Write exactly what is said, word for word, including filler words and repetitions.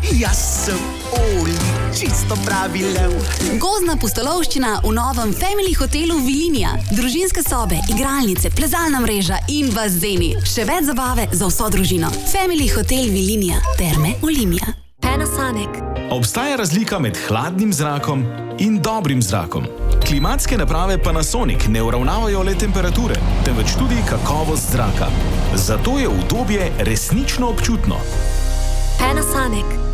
Jaz sem Oli, čisto pravi lev. Gozdna pustolovščina v novem Family hotelu Vilinija. Družinske sobe, igralnice, plezalna mreža in bazeni. Še več zabave za vso družino. Family hotel Vilinija. Terme Olimia. Panasonic. Obstaja razlika med hladnim zrakom in dobrim zrakom. Klimatske naprave Panasonic ne uravnavajo le temperature, temveč tudi kakovost zraka. Zato je udobje resnično občutno. Panasonic.